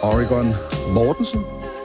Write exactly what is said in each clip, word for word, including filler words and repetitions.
Oregon Mortensen.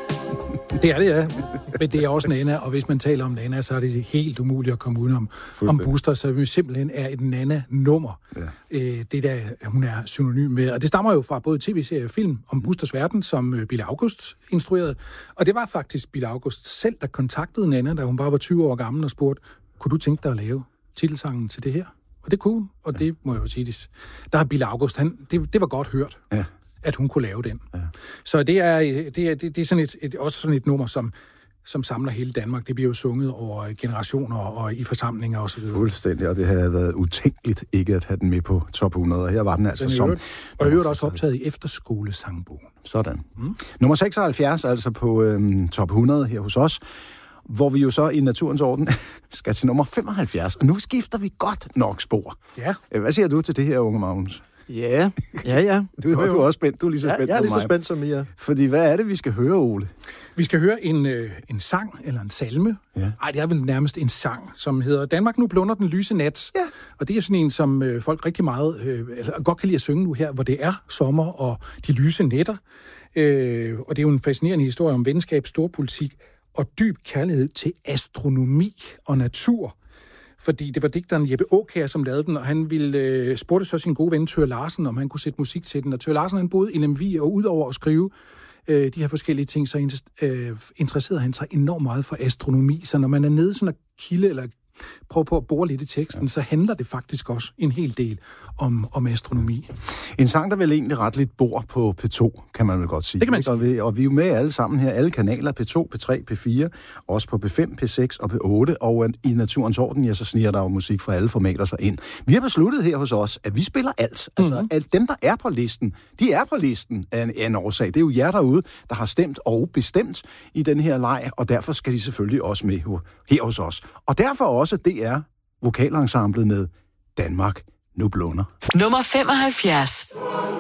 Det er det, ja. Men det er også Nana, og hvis man taler om Nana, så er det helt umuligt at komme udenom om Buster, så vi simpelthen er et Nana-nummer. Ja. Øh, det der, hun er synonym med. Og det stammer jo fra både tv-serie og film om Busters Verden, som Bille August instruerede. Og det var faktisk Bille August selv, der kontaktede Nana, da hun bare var tyve år gammel, og spurgte, kunne du tænke dig at lave titelsangen til det her? Og det kunne hun, og ja. Det må jeg jo sige. Der har Bille August, han, det, det var godt hørt. Ja. At hun kunne lave den. Ja. Så det er, det er, det er sådan et, et, også sådan et nummer, som, som samler hele Danmark. Det bliver jo sunget over generationer og i forsamlinger osv. Fuldstændig, og det havde været utænkeligt ikke at have den med på top hundrede. Og her var den altså den som... Og i øvrigt også optaget i efterskolesangbogen. Sådan. Mm. Nummer seksoghalvfjerds, altså på øhm, top hundrede her hos os, hvor vi jo så i naturens orden skal til nummer femoghalvfjerds. Og nu skifter vi godt nok spor. Ja. Hvad siger du til det her, unge Magnus? Ja, ja, ja. Du, du er også spændt. Du er lige så ja, spændt jeg er lige som mig. så spændt som I er. Fordi hvad er det, vi skal høre, Ole? Vi skal høre en, øh, en sang, eller en salme. Ja. Ej, det er vel nærmest en sang, som hedder Danmark nu blunder den lyse nat. Ja. Og det er sådan en, som øh, folk rigtig meget øh, eller, godt kan lide at synge nu her, hvor det er sommer og de lyse nætter. Øh, og det er jo en fascinerende historie om venskab, storpolitik og dyb kærlighed til astronomi og natur. Fordi det var digteren Jeppe Aakjær, som lavede den, og han ville øh, spurgte så sin gode ven Thør Larsen, om han kunne sætte musik til den. Og Thør Larsen, han boede i Lemvig, og udover at skrive øh, de her forskellige ting, så øh, interesserede han sig enormt meget for astronomi. Så når man er nede sådan en kilde, eller prøver på at bore lidt i teksten, ja. Så handler det faktisk også en hel del om, om astronomi. En sang, der vel egentlig ret lidt bor på P to, kan man vel godt sige. Det kan man sige. Og vi, og vi er jo med alle sammen her, alle kanaler, P to, P tre, P fire, også på P fem, P seks og P otte, og i naturens orden, ja, så sniger der jo musik fra alle formater sig ind. Vi har besluttet her hos os, at vi spiller alt. Altså, mm-hmm. at dem, der er på listen, de er på listen af en, af en årsag. Det er jo jer derude, der har stemt og bestemt i den her leg, og derfor skal de selvfølgelig også med her hos os. Og derfor også, det er vokalensemblet med Danmark nu blunder. Nummer femoghalvfjerds.